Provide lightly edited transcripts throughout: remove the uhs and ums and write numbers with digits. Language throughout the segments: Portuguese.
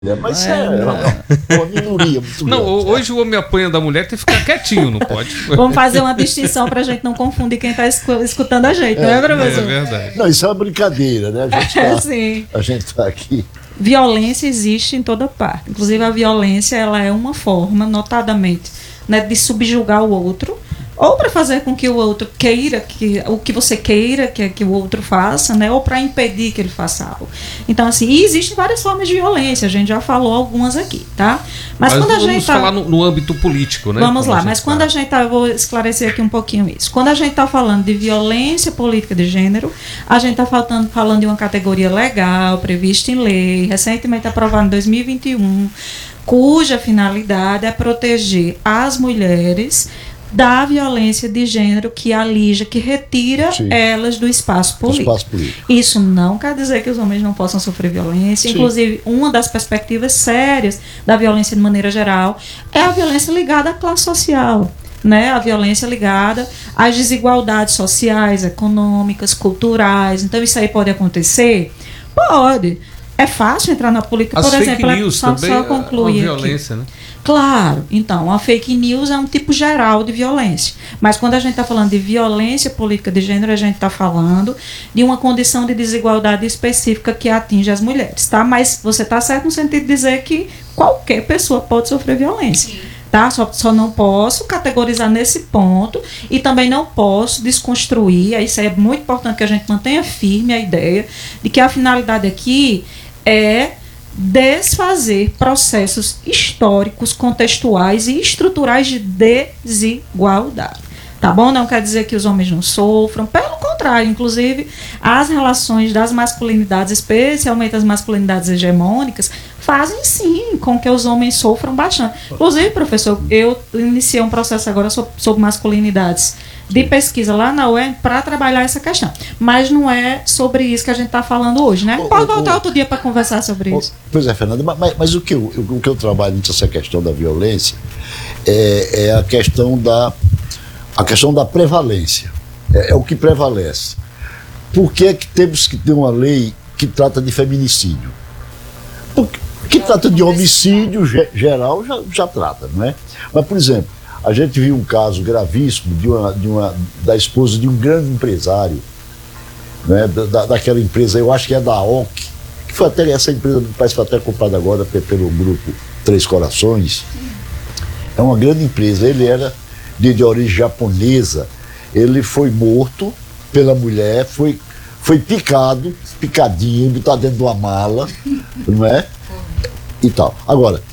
Mas é uma minoria muito Não, grande. hoje o homem apanha da mulher, tem que ficar quietinho, não pode? Vamos fazer uma distinção para a gente não confundir quem está escutando a gente, não é, professor? É verdade. Não, isso é uma brincadeira, né? Sim. A gente está aqui. Violência existe em toda parte. Inclusive, a violência ela é uma forma, notadamente, né, de subjugar o outro, ou para fazer com que o outro queira o que você queira que o outro faça, né, ou para impedir que ele faça algo. Então, assim, e existem várias formas de violência, a gente já falou algumas aqui, tá? Mas quando vamos falar no âmbito político, né? Vamos lá, mas quando a gente tá, eu vou esclarecer aqui um pouquinho isso. Quando a gente está falando de violência política de gênero, a gente está falando de uma categoria legal, prevista em lei, recentemente aprovada em 2021, cuja finalidade é proteger as mulheres da violência de gênero que alija, que retira elas do espaço político. Isso não quer dizer que os homens não possam sofrer violência. Sim. Inclusive, uma das perspectivas sérias da violência de maneira geral é a violência ligada à classe social, né? A violência ligada às desigualdades sociais, econômicas, culturais. Então, isso aí pode acontecer? Pode. É fácil entrar na política, por exemplo, fake news só concluir a violência, aqui. Né? Claro, então, a fake news é um tipo geral de violência. Mas quando a gente está falando de violência política de gênero, a gente está falando de uma condição de desigualdade específica que atinge as mulheres, tá? Mas você está certo no sentido de dizer que qualquer pessoa pode sofrer violência. Tá? Só não posso categorizar nesse ponto e também não posso desconstruir. Isso é muito importante que a gente mantenha firme a ideia de que a finalidade aqui é desfazer processos históricos, contextuais e estruturais de desigualdade. Tá bom? Não quer dizer que os homens não sofram, pelo contrário, inclusive as relações das masculinidades, especialmente as masculinidades hegemônicas, fazem sim com que os homens sofram bastante. Inclusive, professor, eu iniciei um processo agora sobre masculinidades de pesquisa lá na UEM para trabalhar essa questão. Mas não é sobre isso que a gente está falando hoje, né? Pode voltar outro dia para conversar sobre isso. Pois é, Fernanda, mas o que eu trabalho nessa questão da violência é a questão da prevalência. É o que prevalece. Por que é que temos que ter uma lei que trata de feminicídio? Porque que trata de homicídio geral já trata, não é? Mas, por exemplo, a gente viu um caso gravíssimo da esposa de um grande empresário, né, daquela empresa, eu acho que é da OC, que foi até essa empresa, parece que foi até comprada agora pelo grupo Três Corações. É uma grande empresa, ele era de origem japonesa, ele foi morto pela mulher, foi picadinho, está dentro de uma mala, não é? E tal. Agora,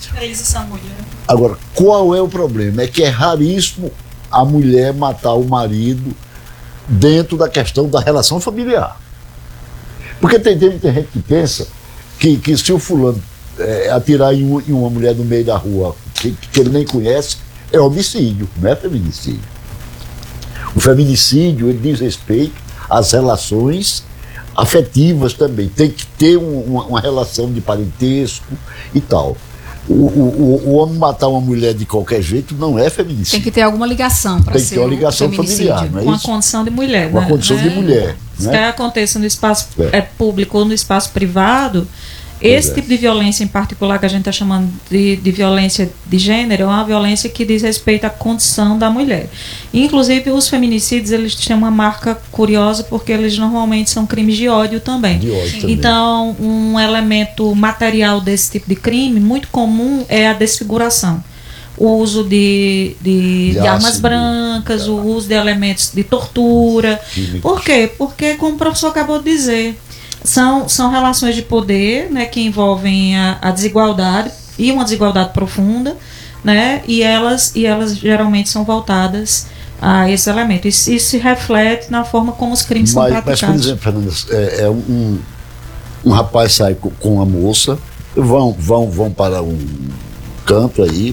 qual é o problema? É que é raríssimo a mulher matar o marido dentro da questão da relação familiar. Porque tem gente que pensa que se o fulano atirar em uma mulher no meio da rua que ele nem conhece, é homicídio, não é feminicídio. O feminicídio, ele diz respeito às relações afetivas também. Tem que ter uma relação de parentesco e tal. O homem matar uma mulher de qualquer jeito não é feminicídio. Tem que ter alguma ligação para ser. Tem que ter uma ligação familiar, não é com isso? a condição de mulher. Com a condição de mulher. Se quer aconteça no espaço público ou no espaço privado, esse tipo de violência em particular que a gente está chamando de violência de gênero é uma violência que diz respeito à condição da mulher. Inclusive, os feminicídios, eles têm uma marca curiosa porque eles normalmente são crimes de ódio também. Então, um elemento material desse tipo de crime, muito comum, é a desfiguração. O uso de armas brancas, o uso de elementos de tortura. Por quê? Porque, como o professor acabou de dizer, são relações de poder, né, que envolvem a desigualdade e uma desigualdade profunda, né, e elas geralmente são voltadas a esse elemento. Isso se reflete na forma como os crimes são praticados. Mas, por exemplo, Fernanda, um rapaz sai com uma moça, vão para um canto aí,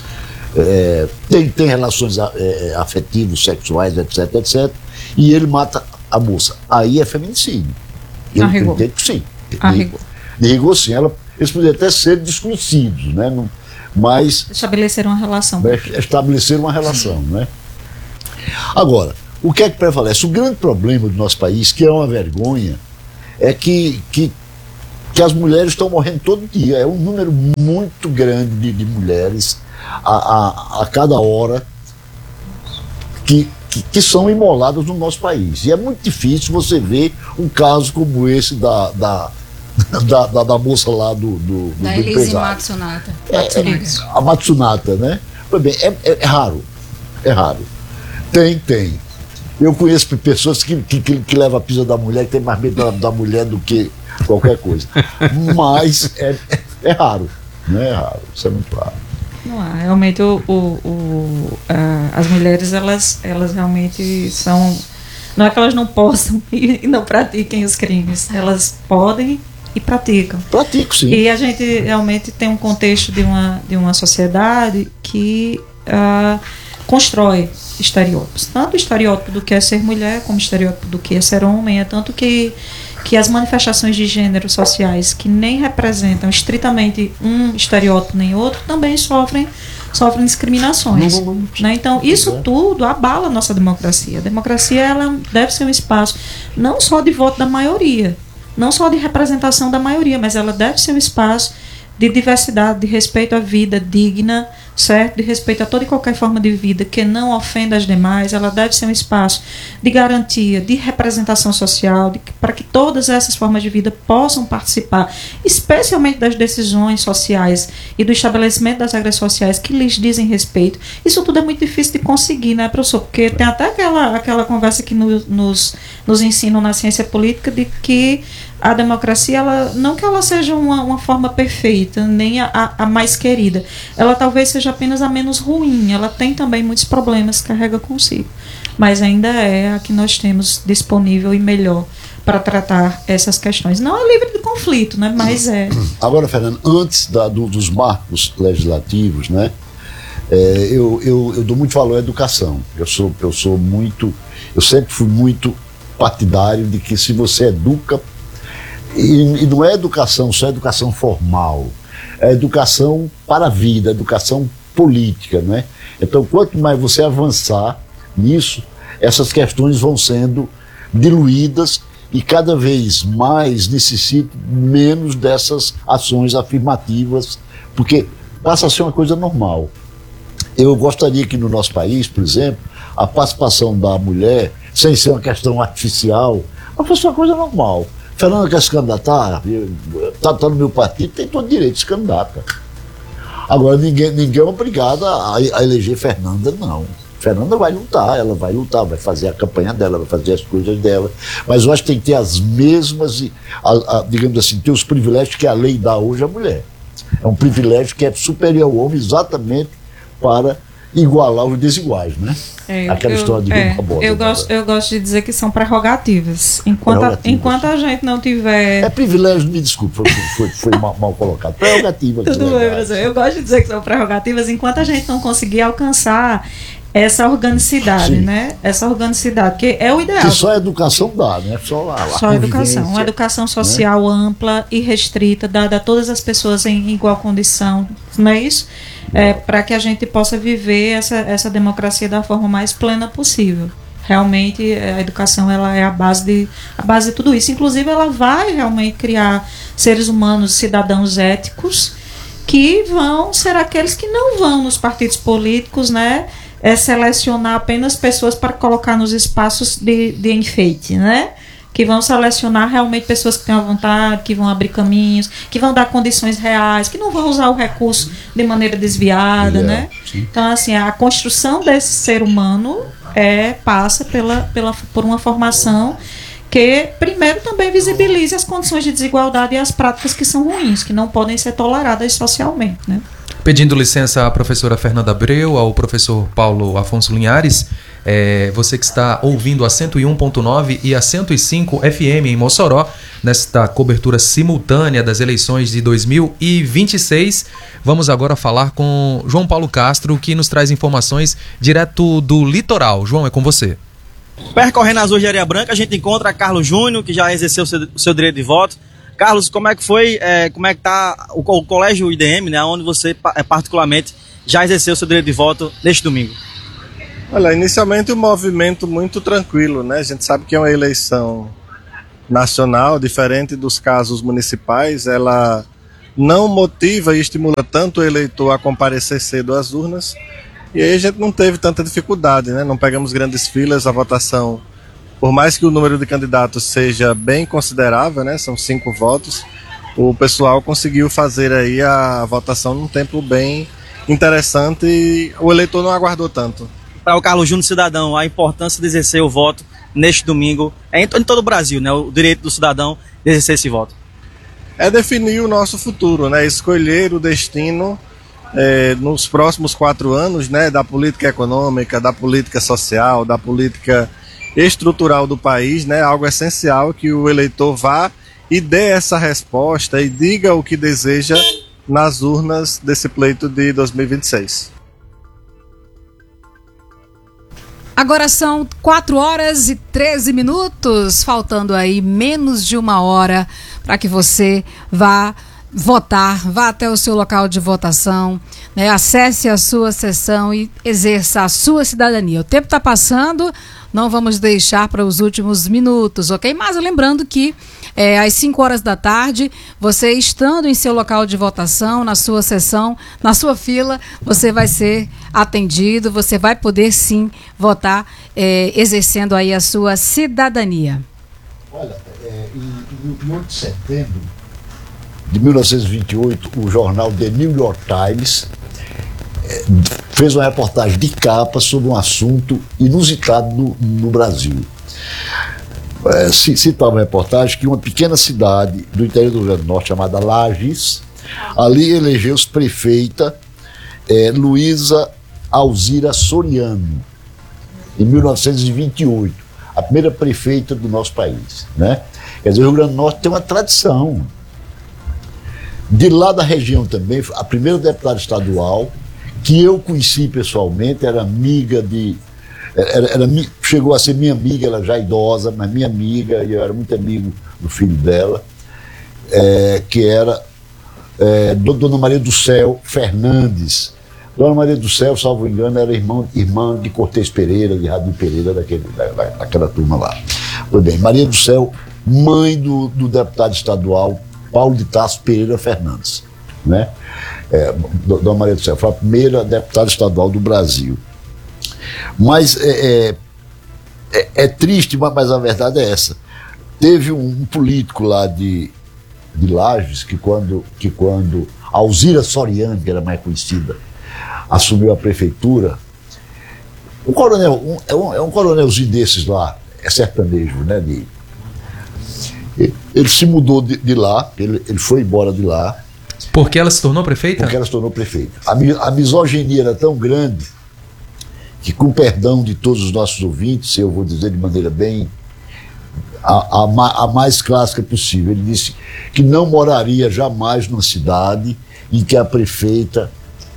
tem relações afetivas, sexuais, etc, e ele mata a moça. Aí é feminicídio. Sim. De rigor, sim. Eles poderiam até ser desconhecidos, né? Mas estabeleceram uma relação. Né? Agora, o que é que prevalece? O grande problema do nosso país, que é uma vergonha, é que que as mulheres estão morrendo todo dia. É um número muito grande de mulheres a cada hora que são imoladas no nosso país. E é muito difícil você ver um caso como esse da moça lá do Elise Matsunata. A Matsunata, né? Pois bem, é raro. É raro. Tem. Eu conheço pessoas que levam a pisa da mulher, que tem mais medo da mulher do que qualquer coisa. Mas é raro. Não é raro. Isso é muito raro. Não há. Realmente as mulheres, elas realmente são. Não é que elas não possam e não pratiquem os crimes. Elas podem e praticam. Pratico, sim. E a gente realmente tem um contexto de uma sociedade que constrói estereótipos. Tanto o estereótipo do que é ser mulher, como o estereótipo do que é ser homem. É tanto que as manifestações de gênero sociais que nem representam estritamente um estereótipo nem outro, também sofrem discriminações. Né? Então, isso tudo abala a nossa democracia. A democracia, ela deve ser um espaço não só de voto da maioria, não só de representação da maioria, mas ela deve ser um espaço de diversidade, de respeito à vida digna, certo? De respeito a toda e qualquer forma de vida que não ofenda as demais. Ela deve ser um espaço de garantia, de representação social, para que todas essas formas de vida possam participar, especialmente das decisões sociais e do estabelecimento das regras sociais que lhes dizem respeito. Isso tudo é muito difícil de conseguir, né, professor? Porque tem até aquela conversa que nos ensinam na ciência política de que a democracia, não que ela seja uma forma perfeita, nem a mais querida. Ela talvez seja apenas a menos ruim. Ela tem também muitos problemas que carrega consigo. Mas ainda é a que nós temos disponível e melhor para tratar essas questões. Não é livre de conflito, né? Mas é. Agora, Fernando, antes dos marcos legislativos, né? Eu dou muito valor à educação. Eu sempre fui muito partidário de que se você educa, e não é educação, só educação formal, é educação para a vida, educação política, não é? Então, quanto mais você avançar nisso, essas questões vão sendo diluídas e cada vez mais necessita menos dessas ações afirmativas, porque passa a ser uma coisa normal. Eu gostaria que no nosso país, por exemplo, a participação da mulher, sem ser uma questão artificial, fosse uma coisa normal. Fernanda quer se candidatar, está no meu partido, tem todo direito de se candidatar. Agora, ninguém é obrigado a eleger Fernanda, não. Fernanda vai lutar, vai fazer a campanha dela, vai fazer as coisas dela, mas eu acho que tem que ter as mesmas, digamos assim, ter os privilégios que a lei dá hoje à mulher. É um privilégio que é superior ao homem exatamente para igualar os desiguais, né? Aquela história de eu gosto de dizer que são prerrogativas. Enquanto a gente não tiver... É privilégio, me desculpe, foi mal colocado. Prerrogativas. Tudo bem, professor. Eu gosto de dizer que são prerrogativas enquanto a gente não conseguir alcançar essa organicidade, né? Essa organicidade, que é o ideal. Que só a educação dá, né? Só a educação. Uma educação social, né, ampla e restrita, dada a todas as pessoas em igual condição, não é isso? Para que a gente possa viver essa democracia da forma mais plena possível. Realmente, a educação, ela é a base de tudo isso. Inclusive, ela vai realmente criar seres humanos, cidadãos éticos, que vão ser aqueles que não vão nos partidos políticos, né? Selecionar apenas pessoas para colocar nos espaços de enfeite, né? Que vão selecionar realmente pessoas que têm a vontade, que vão abrir caminhos, que vão dar condições reais, que não vão usar o recurso de maneira desviada, né? Sim. Então, assim, a construção desse ser humano passa por uma formação que, primeiro, também visibilize as condições de desigualdade e as práticas que são ruins, que não podem ser toleradas socialmente, né? Pedindo licença à professora Fernanda Abreu, ao professor Paulo Afonso Linhares, você que está ouvindo a 101.9 e a 105 FM em Mossoró, nesta cobertura simultânea das eleições de 2026. Vamos agora falar com João Paulo Castro, que nos traz informações direto do litoral. João, é com você. Percorrendo as ruas de Areia Branca, a gente encontra Carlos Júnior, que já exerceu o seu direito de voto. Carlos, como é que foi, como é que está o colégio IDM, né, onde você particularmente já exerceu o seu direito de voto neste domingo? Olha, inicialmente um movimento muito tranquilo, né? A gente sabe que é uma eleição nacional, diferente dos casos municipais, ela não motiva e estimula tanto o eleitor a comparecer cedo às urnas, e aí a gente não teve tanta dificuldade, né? Não pegamos grandes filas, a votação, por mais que o número de candidatos seja bem considerável, né? São 5 votos, o pessoal conseguiu fazer aí a votação num tempo bem interessante e o eleitor não aguardou tanto. Para o Carlos Júnior, cidadão, a importância de exercer o voto neste domingo, em todo o Brasil, né? O direito do cidadão de exercer esse voto. É definir o nosso futuro, né? Escolher o destino nos próximos 4 anos, né? Da política econômica, da política social, da política estrutural do país, né? Algo essencial que o eleitor vá e dê essa resposta e diga o que deseja nas urnas desse pleito de 2026. Agora são 4h13, faltando aí menos de 1 hora para que você vá votar, vá até o seu local de votação, né? Acesse a sua sessão e exerça a sua cidadania. O tempo está passando, não vamos deixar para os últimos minutos, ok? Mas lembrando que às 5 horas da tarde, você estando em seu local de votação, na sua sessão, na sua fila, você vai ser atendido, você vai poder sim votar, exercendo aí a sua cidadania. Olha, em 8 de setembro de 1928, o jornal The New York Times fez uma reportagem de capa sobre um assunto inusitado no Brasil. Citava a reportagem que uma pequena cidade do interior do Rio Grande do Norte, chamada Lages, ali elegeu-se prefeita Luísa Alzira Soriano, em 1928, a primeira prefeita do nosso país, né? Quer dizer, o Rio Grande do Norte tem uma tradição. De lá da região também, a primeira deputada estadual, que eu conheci pessoalmente, era amiga chegou a ser minha amiga, ela já idosa, mas minha amiga, e eu era muito amigo do filho dela, que era Dona Maria do Céu Fernandes. Dona Maria do Céu, salvo engano, era irmã de Cortez Pereira, de Rabi Pereira, daquela turma lá. Pois bem, Maria do Céu, mãe do deputado estadual Paulo de Tarso Pereira Fernandes, né? Dona Maria do Céu foi a primeira deputada estadual do Brasil. Mas é triste, mas a verdade é essa. Teve um político lá de Lages que quando Alzira Soriano, que era mais conhecida, assumiu a prefeitura, um coronel, um coronelzinho desses lá, sertanejo, né? Ele se mudou de lá, ele foi embora de lá. Porque ela se tornou prefeita? Porque ela se tornou prefeita. A misoginia era tão grande que, com perdão de todos os nossos ouvintes, eu vou dizer de maneira bem a mais clássica possível, ele disse que não moraria jamais numa cidade em que a prefeita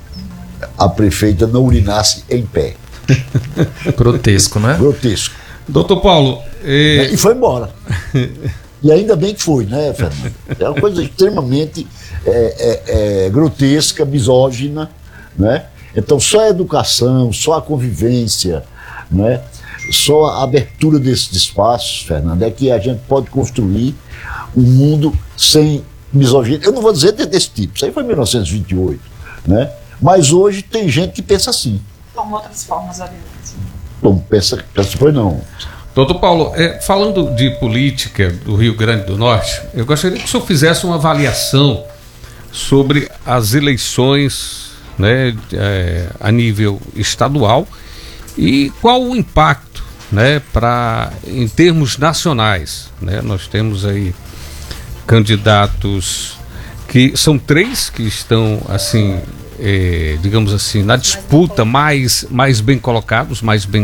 não urinasse em pé. Grotesco, né? Grotesco. Doutor Paulo... E foi embora. E ainda bem que foi, né, Fernando? É uma coisa extremamente grotesca, misógina, né? Então, só a educação, só a convivência, né? Só a abertura desses espaços, Fernando, é que a gente pode construir um mundo sem misoginia. Eu não vou dizer desse tipo, isso aí foi em 1928, né? Mas hoje tem gente que pensa assim. Como outras formas a violência. Não, pensa foi não. Doutor Paulo, falando de política do Rio Grande do Norte, eu gostaria que o senhor fizesse uma avaliação sobre as eleições, né, a nível estadual e qual o impacto, né, em termos nacionais, né? Nós temos aí candidatos que são 3 que estão assim, digamos assim, na disputa mais bem colocados,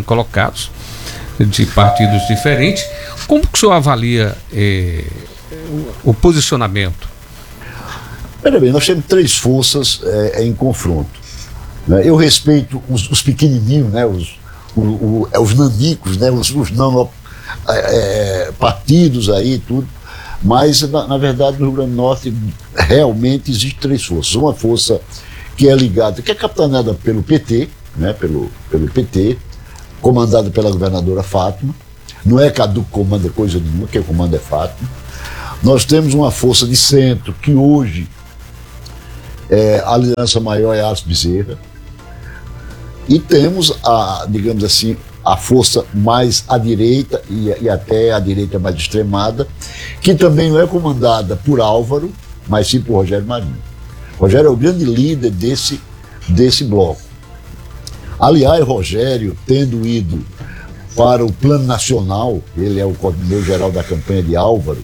de partidos diferentes. Como que o senhor avalia o posicionamento? Olha bem, nós temos 3 forças em confronto, né? Eu respeito os pequenininhos, né? Os nanicos, né? Os partidos aí, tudo. Mas, na verdade, no Rio Grande do Norte, realmente existem 3 forças. Uma força que é ligada, que é capitaneada pelo PT, né? Pelo PT, comandada pela governadora Fátima, Não é Cadu que comanda coisa nenhuma, quem comanda é Fátima. Nós temos uma força de centro que hoje a liderança maior é Alisson Bezerra. E temos digamos assim, a força mais à direita e até a direita mais extremada, que também não é comandada por Álvaro, mas sim por Rogério Marinho. Rogério é o grande líder desse bloco. Aliás, Rogério, tendo ido para o plano nacional, ele é o coordenador geral da campanha de Álvaro,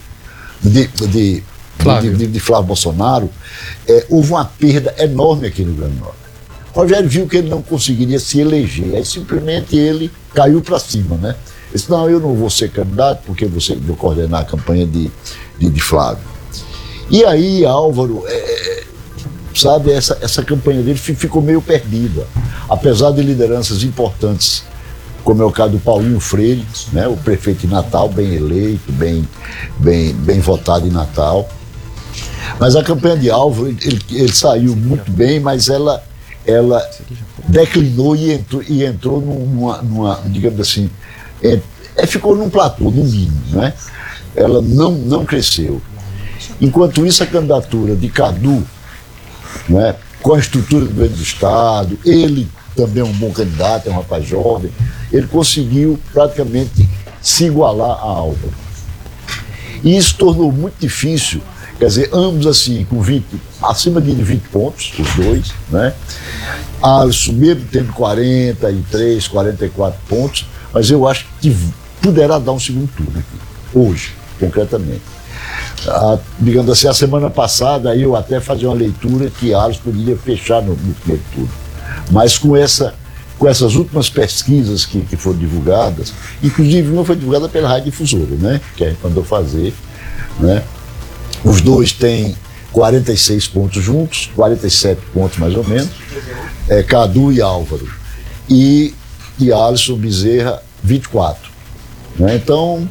de Flávio Bolsonaro, houve uma perda enorme aqui no Rio Grande do Norte. Rogério viu que ele não conseguiria se eleger, aí simplesmente ele caiu para cima, né? Ele disse, não, eu não vou ser candidato porque vou coordenar a campanha de Flávio. E aí Álvaro, sabe, essa campanha dele ficou meio perdida, apesar de lideranças importantes, como é o caso do Paulinho Freire, né, o prefeito de Natal, bem eleito, bem votado em Natal. Mas a campanha de Álvaro, ele saiu muito bem, mas ela declinou e entrou numa digamos assim, ficou num platô, no mínimo, né? Ela não cresceu. Enquanto isso, a candidatura de Cadu, né, com a estrutura do governo do Estado, ele também é um bom candidato, é um rapaz jovem, ele conseguiu praticamente se igualar a Álvaro. E isso tornou muito difícil, quer dizer, ambos assim, com acima de 20 pontos, os dois, né? Alisson mesmo tendo 43, 44 pontos, mas eu acho que poderá dar um segundo turno aqui, hoje, concretamente. Digamos assim, a semana passada eu até fazia uma leitura que Alisson poderia fechar no primeiro turno. Mas com essas últimas pesquisas que foram divulgadas, inclusive uma foi divulgada pela Rádio Difusora, né? Que a gente mandou fazer, né? Os dois têm 46 pontos juntos, 47 pontos mais ou menos, Cadu e Álvaro. E Alisson Bezerra, 24. Né? Então,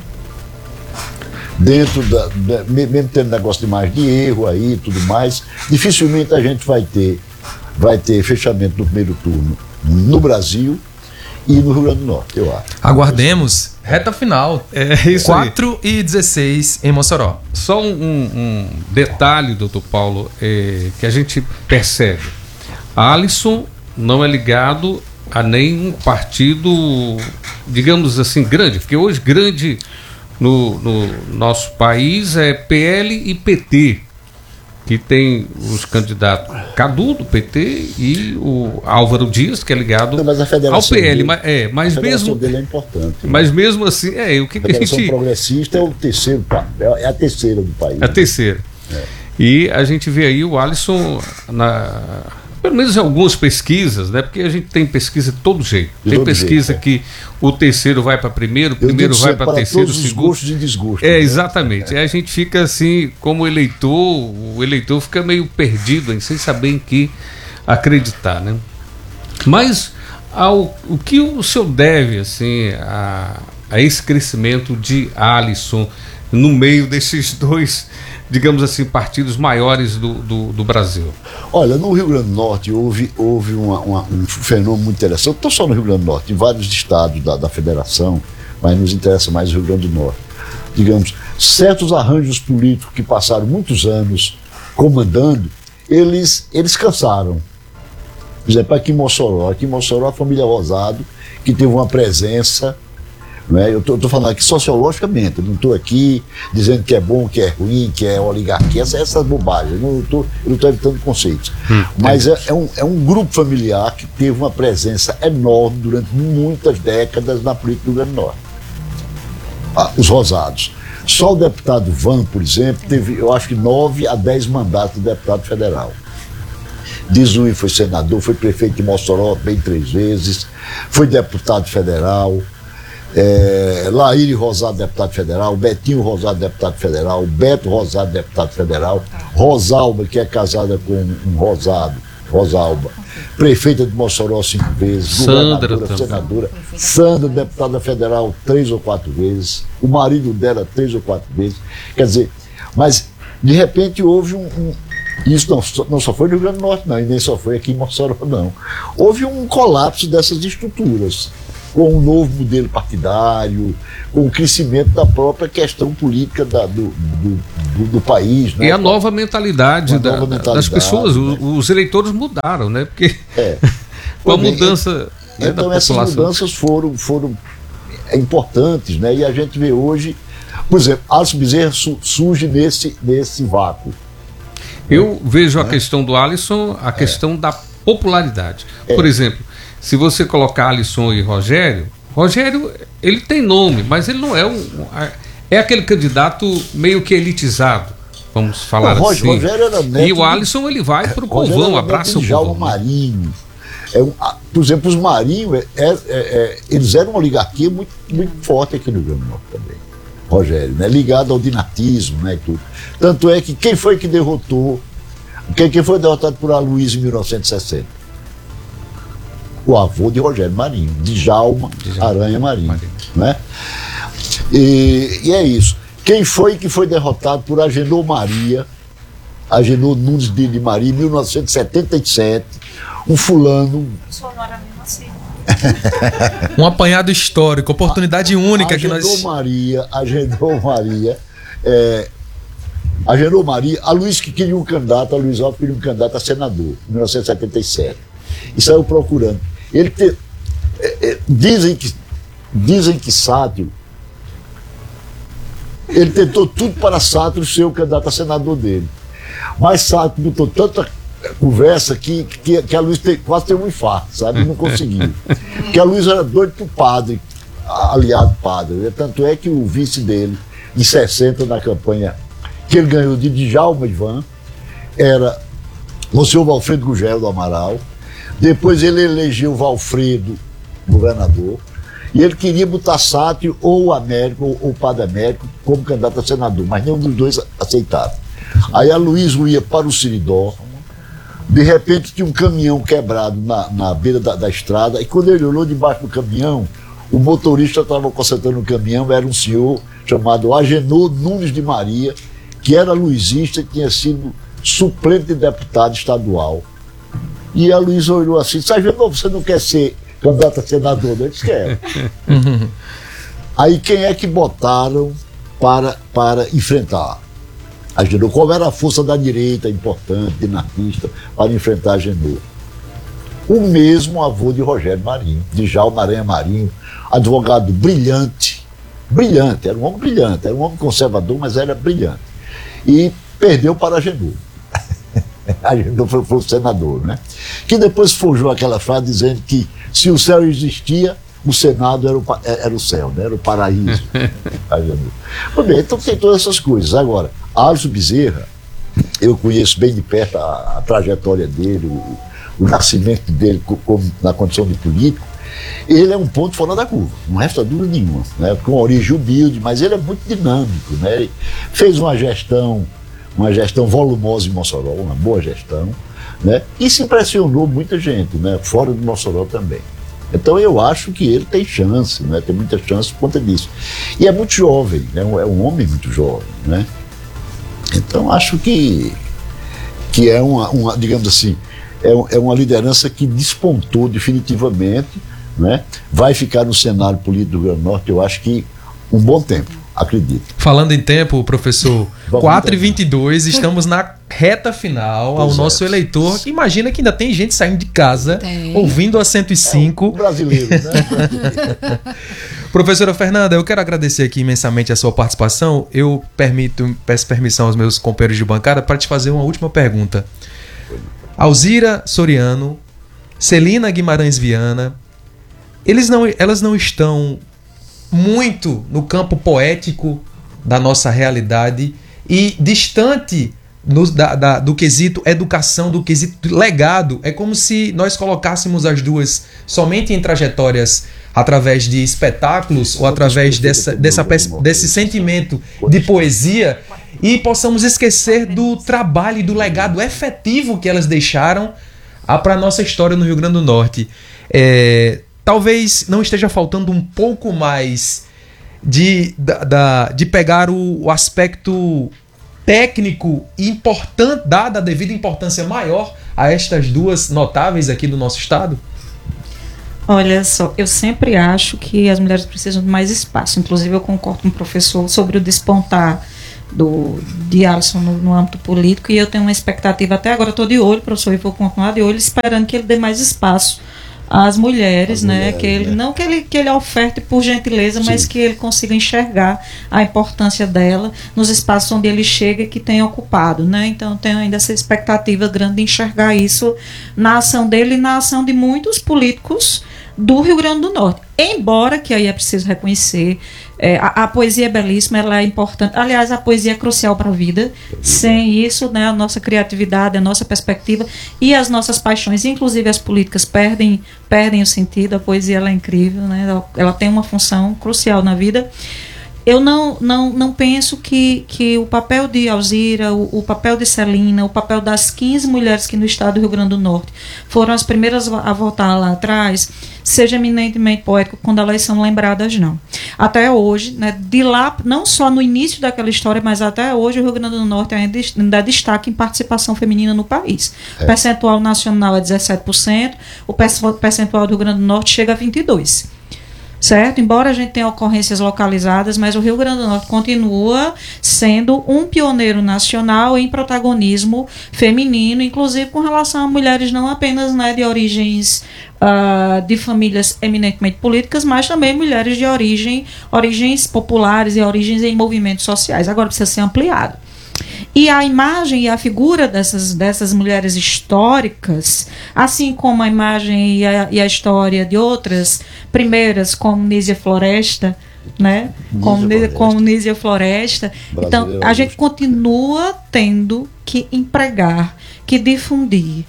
dentro mesmo tendo negócio de mais de erro aí e tudo mais, dificilmente a gente vai ter fechamento do primeiro turno no Brasil e no Rio Grande do Norte, eu acho. Aguardemos. Reta final. Isso 4h16 em Mossoró. Só um detalhe, doutor Paulo, que a gente percebe. Alisson não é ligado a nenhum partido, digamos assim, grande, porque hoje grande no nosso país é PL e PT, que tem os candidatos Cadu do PT e o Álvaro Dias, que é ligado ao PL, mas a mesmo dele é importante. Mas mesmo assim, o que a gente progressista é o terceiro, é a terceira do país. A terceira. E a gente vê aí o Alisson pelo menos em algumas pesquisas, né? Porque a gente tem pesquisa de todo jeito. Tem pesquisa que o terceiro vai para primeiro, o primeiro vai para terceiro, o segundo. Gostos e desgostos. Exatamente. Aí a gente fica assim, como eleitor, o eleitor fica meio perdido, sem saber em que acreditar, né? Mas o que o senhor deve assim a esse crescimento de Alisson no meio desses dois, digamos assim, partidos maiores do Brasil? Olha, no Rio Grande do Norte houve um fenômeno muito interessante, não só no Rio Grande do Norte, em vários estados da federação, mas nos interessa mais o Rio Grande do Norte. Digamos, certos arranjos políticos que passaram muitos anos comandando, eles cansaram. Por exemplo, aqui em Mossoró, a família Rosado, que teve uma presença, né? Eu estou falando aqui sociologicamente, eu não estou aqui dizendo que é bom, que é ruim, que é oligarquia, essas bobagens, eu não estou evitando conceitos. Mas é um grupo familiar que teve uma presença enorme durante muitas décadas na política do Rio Grande do Norte. Os Rosados. Só o deputado Van, por exemplo, teve, eu acho que 9 a 10 mandatos de deputado federal. Dizui foi senador, foi prefeito de Mossoró bem 3 vezes, foi deputado federal. Laíre Rosado, deputado federal, Betinho Rosado, deputado federal, Beto Rosado, deputado federal, Rosalba, que é casada com um Rosalba, prefeita de Mossoró 5 vezes, governadora, senadora, Sandra, deputada federal 3 ou 4 vezes, o marido dela 3 ou 4 vezes, quer dizer, mas de repente houve isso não só foi no Rio Grande do Norte, não, e nem só foi aqui em Mossoró, não. Houve um colapso dessas estruturas. com um novo modelo partidário, com o crescimento da própria questão política do país. Né? E a nova mentalidade, nova mentalidade das pessoas, né? Os eleitores mudaram, né? Porque com a mudança então da essas população. mudanças foram importantes, né? E a gente vê hoje, por exemplo, Alisson Bezerra surge nesse vácuo. Eu vejo a questão do Alisson, a questão da popularidade. Por exemplo, se você colocar Alisson e Rogério, ele tem nome, mas ele não é aquele candidato meio que elitizado, vamos falar assim. Rogério era neto e o Alisson, ele vai pro povão, abraça o Djalma povão. Marinho. Por exemplo, os Marinho, eles eram uma oligarquia muito, muito forte aqui no Rio Grande do Norte também. Rogério, né? Ligado ao dinatismo, né? E tudo. Tanto é que quem foi que derrotou, quem foi derrotado por Aloysio em 1960? O avô de Rogério Marinho, Djalma Aranha Marinho. Né? E é isso. Quem foi que foi derrotado por Agenor Nunes de Maria, em 1977, um fulano. Um apanhado histórico, oportunidade única que nós... Agenor Maria, a Luiz que queria um candidato, a Luiz Alves queria um candidato a senador, em 1977. E saiu procurando. Dizem que Sátiro, ele tentou tudo para Sátiro ser o candidato a senador dele. Mas Sátiro botou tanta conversa que a Luiz quase teve um infarto, sabe? Não conseguiu. Porque a Luiz era doido pro padre, aliado padre. Tanto é que o vice dele, em 60, na campanha que ele ganhou de Djalma Ivan, era o senhor Valfredo Gugel do Amaral. Depois ele elegeu Valfredo governador. E ele queria botar Sátiro ou o Américo, ou o Padre Américo, como candidato a senador, mas nenhum dos dois aceitaram. Aí a Luiz ia para o Siridó. De repente tinha um caminhão quebrado na beira da estrada, e quando ele olhou debaixo do caminhão, o motorista estava consertando o caminhão, era um senhor chamado Agenor Nunes de Maria, que era luizista e tinha sido suplente de deputado estadual. E a Luísa olhou assim, Agenor, você não quer ser candidato a senador? Eu disse, quero. Aí quem é que botaram para enfrentar Agenor? Qual era a força da direita importante, dinastista, para enfrentar Agenor? O mesmo avô de Rogério Marinho, Djalma Aranha Marinho, advogado brilhante, era um homem brilhante, era um homem conservador, mas era brilhante. E perdeu para Agenor. Agenor foi o senador, né? Que depois forjou aquela frase dizendo que se o céu existia, o Senado era o céu, né? Era o paraíso. Bem, então tem todas essas coisas. Agora, Alisson Bezerra, eu conheço bem de perto a trajetória dele, o nascimento dele na condição de político. Ele é um ponto fora da curva, não resta dúvida nenhuma, né? Com origem humilde, mas ele é muito dinâmico, né? Ele fez uma gestão volumosa em Mossoró, uma boa gestão, né? E se impressionou muita gente, né? Fora de Mossoró também. Então eu acho que ele tem chance, né? Tem muita chance por conta disso. E é muito jovem, né? É um homem muito jovem, né? Então acho que é uma digamos assim, é uma liderança que despontou definitivamente, né? Vai ficar no cenário político do Rio Grande do Norte, eu acho que um bom tempo, acredito. Falando em tempo, professor, 4h22, estamos na reta final. Ao nosso eleitor, que imagina que ainda tem gente saindo de casa, ouvindo a 105. O brasileiro, né? Professora Fernanda, eu quero agradecer aqui imensamente a sua participação. Eu peço permissão aos meus companheiros de bancada para te fazer uma última pergunta. Alzira Soriano, Celina Guimarães Viana, elas não estão muito no campo poético da nossa realidade e distante do quesito educação, do quesito legado. É como se nós colocássemos as duas somente em trajetórias através de espetáculos ou através desse sentimento de poesia e possamos esquecer do trabalho e do legado efetivo que elas deixaram para a nossa história no Rio Grande do Norte. Talvez não esteja faltando um pouco mais de pegar o aspecto técnico importante, dada a devida importância maior a estas duas notáveis aqui do nosso estado? Olha só, eu sempre acho que as mulheres precisam de mais espaço. Inclusive, eu concordo com o professor sobre o despontar de Alisson no âmbito político, e eu tenho uma expectativa, até agora estou de olho, professor, e vou continuar de olho, esperando que ele dê mais espaço às mulheres, né? Que ele, não que ele oferte por gentileza, sim, mas que ele consiga enxergar a importância dela nos espaços onde ele chega e que tem ocupado, né? Então, tenho ainda essa expectativa grande de enxergar isso na ação dele e na ação de muitos políticos do Rio Grande do Norte. Embora, que aí é preciso reconhecer, a poesia é belíssima, ela é importante. Aliás, a poesia é crucial para a vida. Sem isso, né, a nossa criatividade, a nossa perspectiva e as nossas paixões, inclusive as políticas, perdem o sentido. A poesia, ela é incrível, né? Ela tem uma função crucial na vida. Eu não penso que o papel de Alzira, o papel de Celina, o papel das 15 mulheres que no estado do Rio Grande do Norte foram as primeiras a votar lá atrás, seja eminentemente poético quando elas são lembradas, não. Até hoje, né, de lá, não só no início daquela história, mas até hoje o Rio Grande do Norte ainda destaca em participação feminina no país. O percentual nacional é 17%, o percentual do Rio Grande do Norte chega a 22%. Certo? Embora a gente tenha ocorrências localizadas, mas o Rio Grande do Norte continua sendo um pioneiro nacional em protagonismo feminino, inclusive com relação a mulheres não apenas, né, de origens de famílias eminentemente políticas, mas também mulheres de origens populares e origens em movimentos sociais. Agora precisa ser ampliado. E a imagem e a figura dessas mulheres históricas, assim como a imagem e a história de outras primeiras, como Nízia Floresta, né? Como Nízia Floresta. Então, a gente continua tendo que empregar, que difundir,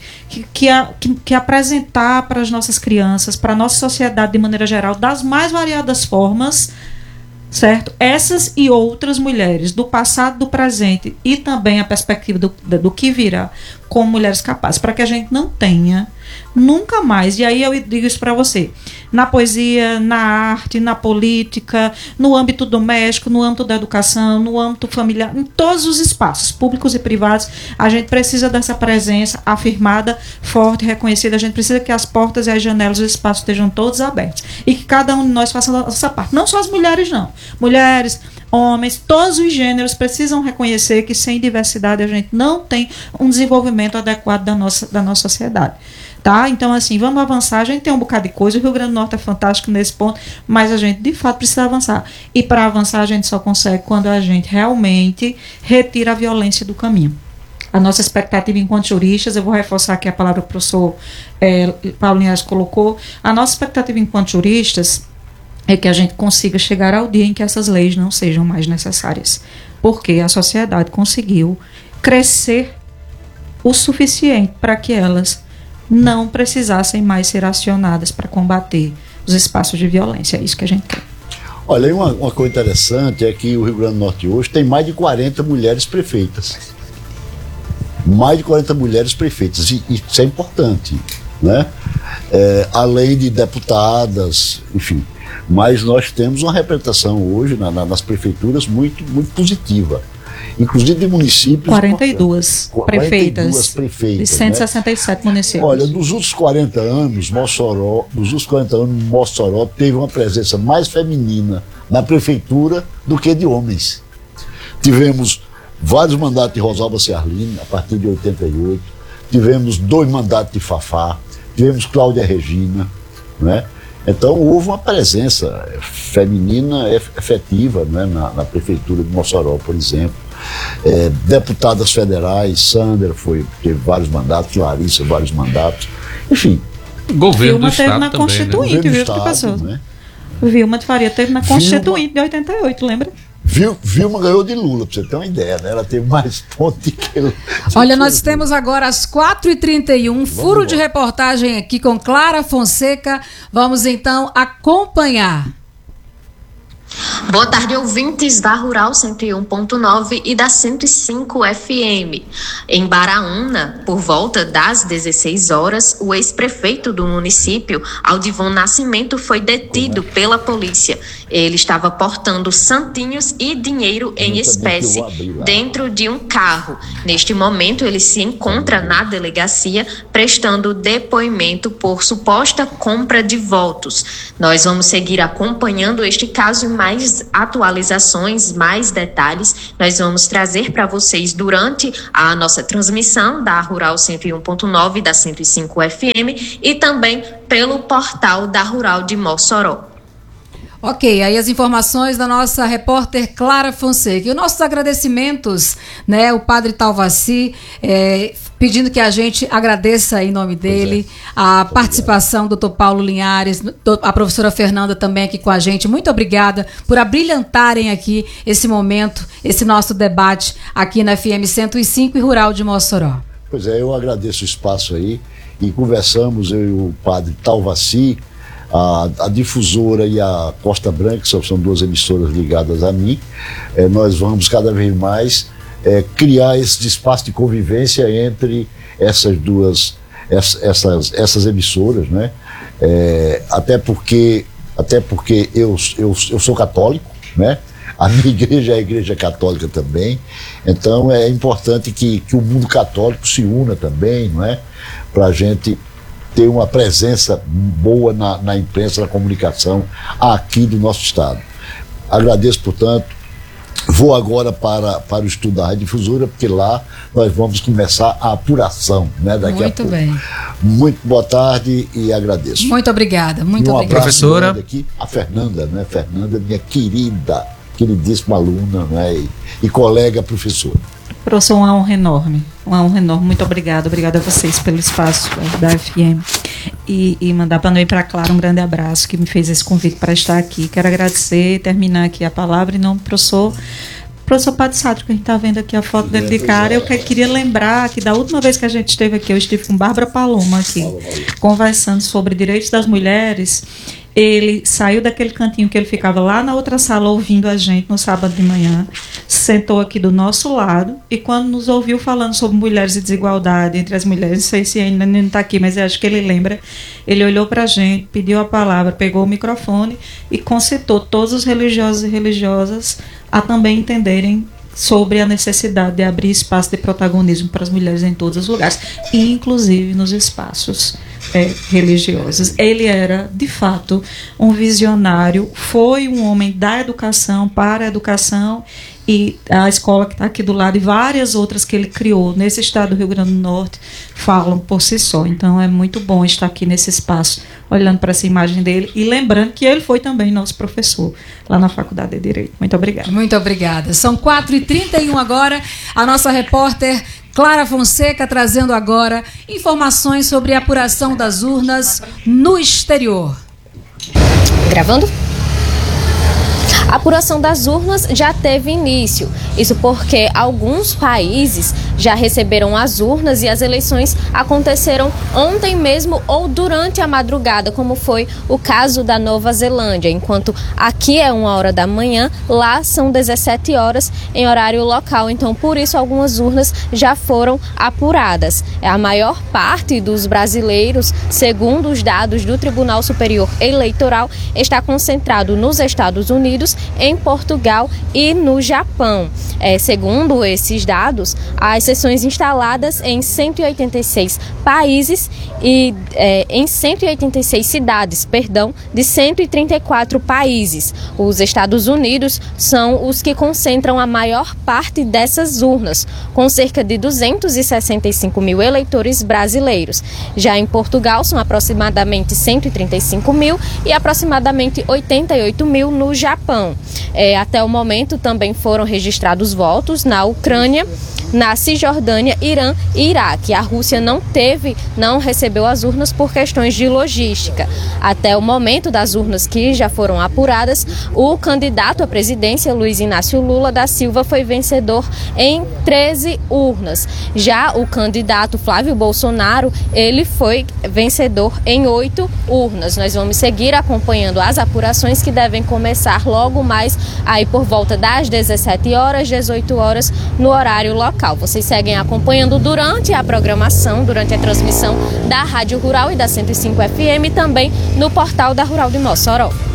que apresentar para as nossas crianças, para a nossa sociedade de maneira geral, das mais variadas formas, certo? Essas e outras mulheres do passado, do presente e também a perspectiva do que virá como mulheres capazes, para que a gente não tenha nunca mais, e aí eu digo isso para você, na poesia, na arte, na política, no âmbito doméstico, no âmbito da educação, no âmbito familiar, em todos os espaços, públicos e privados, a gente precisa dessa presença afirmada, forte, reconhecida. A gente precisa que as portas e as janelas dos espaços estejam todos abertos e que cada um de nós faça a nossa parte. Não só as mulheres, não. Mulheres, homens, todos os gêneros precisam reconhecer que sem diversidade a gente não tem um desenvolvimento adequado da nossa sociedade. Tá? Então, assim, vamos avançar. A gente tem um bocado de coisa. O Rio Grande do Norte é fantástico nesse ponto, mas a gente, de fato, precisa avançar. E para avançar, a gente só consegue quando a gente realmente retira a violência do caminho. A nossa expectativa enquanto juristas, eu vou reforçar aqui a palavra que o professor Paulo Linhares colocou, a nossa expectativa enquanto juristas é que a gente consiga chegar ao dia em que essas leis não sejam mais necessárias. Porque a sociedade conseguiu crescer o suficiente para que elas não precisassem mais ser acionadas para combater os espaços de violência. É isso que a gente quer. Olha, aí uma coisa interessante é que o Rio Grande do Norte hoje tem mais de 40 mulheres prefeitas. Mais de 40 mulheres prefeitas. E isso é importante, né? Além de deputadas, enfim. Mas nós temos uma representação hoje nas prefeituras muito, muito positiva. Inclusive de municípios... 42 prefeitas de 167 né? municípios. Olha, nos últimos 40 anos, Mossoró teve uma presença mais feminina na prefeitura do que de homens. Tivemos vários mandatos de Rosalba Ciarline, a partir de 88. Tivemos 2 mandatos de Fafá. Tivemos Cláudia Regina, né? Então houve uma presença feminina efetiva, né, na prefeitura de Mossoró, por exemplo. Deputadas federais, Sandra teve vários mandatos, Larissa vários mandatos, enfim. Governo do teve Estado na também, Constituinte, né? viu, que passou? Né? Vilma de Faria teve na Constituinte de 88, lembra? Vilma ganhou de Lula, pra você ter uma ideia, né? Ela teve mais pontos que ele. Olha, nós temos agora às 4h31, furo de reportagem aqui com Clara Fonseca. Vamos então acompanhar. Boa tarde, ouvintes da Rural 101.9 e da 105 FM. Em Baraúna, por volta das 16 horas, o ex-prefeito do município, Aldivon Nascimento, foi detido pela polícia. Ele estava portando santinhos e dinheiro em espécie dentro de um carro. Neste momento, ele se encontra na delegacia prestando depoimento por suposta compra de votos. Nós vamos seguir acompanhando este caso e mais atualizações, mais detalhes. Nós vamos trazer para vocês durante a nossa transmissão da Rural 101.9 e da 105 FM e também pelo portal da Rural de Mossoró. Ok, aí as informações da nossa repórter Clara Fonseca. E os nossos agradecimentos, né? O padre Talvaci, pedindo que a gente agradeça em nome dele, a participação do Dr. Paulo Linhares, a professora Fernanda também aqui com a gente. Muito obrigada por abrilhantarem aqui esse momento, esse nosso debate aqui na FM 105 e Rural de Mossoró. Pois é, eu agradeço o espaço aí e conversamos, eu e o padre Talvaci, a Difusora e a Costa Branca, são duas emissoras ligadas a mim. Nós vamos cada vez mais criar esse espaço de convivência entre essas duas essas emissoras, né? Até porque eu sou católico, né? A minha igreja é a igreja católica também, então é importante que o mundo católico se una também, não é? Para a gente ter uma presença boa na imprensa, na comunicação aqui do nosso estado. Agradeço, portanto. Vou agora para o estudo da Rádio Difusora, porque lá nós vamos começar a apuração, né, daqui a pouco. Muito bem. Muito boa tarde e agradeço. Muito obrigada, muito obrigada. Professora. Aqui, a Fernanda, né? Fernanda, minha queridíssima aluna, né? E colega professora. Professor, uma honra enorme. Muito obrigada a vocês pelo espaço da FM. E mandar para Clara um grande abraço, que me fez esse convite para estar aqui. Quero agradecer, terminar aqui a palavra em nome do professor Padre Sátrio, que a gente está vendo aqui a foto dele de cara. Eu queria lembrar que da última vez que a gente esteve aqui, eu estive com Bárbara Paloma aqui, conversando sobre direitos das mulheres. Ele saiu daquele cantinho que ele ficava lá na outra sala ouvindo a gente no sábado de manhã, sentou aqui do nosso lado e quando nos ouviu falando sobre mulheres e desigualdade entre as mulheres, não sei se ainda não está aqui, mas eu acho que ele lembra, ele olhou para a gente, pediu a palavra, pegou o microfone e concitou todos os religiosos e religiosas a também entenderem sobre a necessidade de abrir espaço de protagonismo para as mulheres em todos os lugares, inclusive nos espaços religiosos. Ele era, de fato, um visionário, foi um homem da educação, para a educação, e a escola que está aqui do lado e várias outras que ele criou nesse estado do Rio Grande do Norte falam por si só. Então é muito bom estar aqui nesse espaço, olhando para essa imagem dele e lembrando que ele foi também nosso professor lá na Faculdade de Direito. Muito obrigada. Muito obrigada. São 4h31 agora. A nossa repórter Clara Fonseca trazendo agora informações sobre a apuração das urnas no exterior. Gravando? A apuração das urnas já teve início. Isso porque alguns países já receberam as urnas e as eleições aconteceram ontem mesmo ou durante a madrugada, como foi o caso da Nova Zelândia. Enquanto aqui é 1h da manhã, lá são 17 horas em horário local. Então, por isso, algumas urnas já foram apuradas. A maior parte dos brasileiros, segundo os dados do Tribunal Superior Eleitoral, está concentrado nos Estados Unidos, em Portugal e no Japão. Segundo esses dados, as sessões instaladas em 186 países e em 186 cidades, de 134 países. Os Estados Unidos são os que concentram a maior parte dessas urnas, com cerca de 265 mil eleitores brasileiros. Já em Portugal, são aproximadamente 135 mil e aproximadamente 88 mil no Japão. Até o momento também foram registrados votos na Ucrânia, na Cisjordânia, Irã e Iraque. A Rússia não recebeu as urnas por questões de logística. Até o momento das urnas que já foram apuradas, o candidato à presidência, Luiz Inácio Lula da Silva, foi vencedor em 13 urnas. Já o candidato Flávio Bolsonaro, ele foi vencedor em 8 urnas. Nós vamos seguir acompanhando as apurações que devem começar logo mais aí por volta das 17 horas, 18 horas no horário local. Vocês seguem acompanhando durante a programação, durante a transmissão da Rádio Rural e da 105 FM, também no portal da Rural de Mossoró.